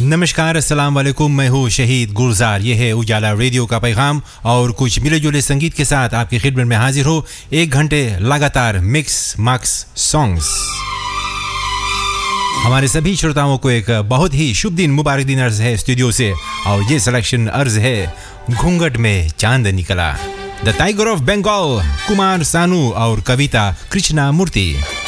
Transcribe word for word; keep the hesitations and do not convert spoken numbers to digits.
नमस्कार, अस्सलाम वालेकुम। मैं हूँ शहीद गुलजार। ये है उजाला रेडियो का पैगाम और कुछ मिले जुले संगीत के साथ आपकी खिदमत में हाजिर हो। एक घंटे लगातार मिक्स मार्क्स सॉन्ग्स। हमारे सभी श्रोताओं को एक बहुत ही शुभ दिन, मुबारक दिन अर्ज है स्टूडियो से। और ये सिलेक्शन अर्ज है घूंघट में चांद निकला, द टाइगर ऑफ बंगाल, कुमार सानू और कविता कृष्णा मूर्ति।